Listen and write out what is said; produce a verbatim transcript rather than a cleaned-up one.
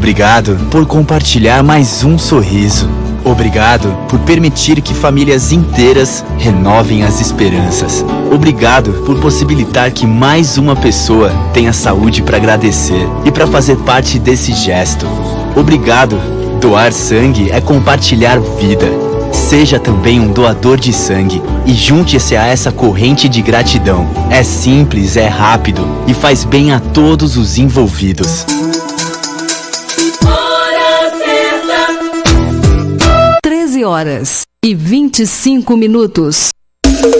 Obrigado por compartilhar mais um sorriso. Obrigado por permitir que famílias inteiras renovem as esperanças. Obrigado por possibilitar que mais uma pessoa tenha saúde para agradecer e para fazer parte desse gesto. Obrigado. Doar sangue é compartilhar vida. Seja também um doador de sangue e junte-se a essa corrente de gratidão. É simples, é rápido e faz bem a todos os envolvidos. treze horas e vinte e cinco minutos.